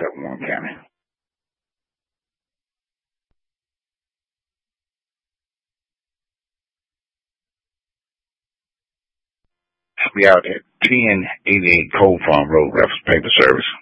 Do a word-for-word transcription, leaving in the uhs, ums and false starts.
seven one County. We out at ten eighty-eight Cold Farm Road, Reference Paper Service.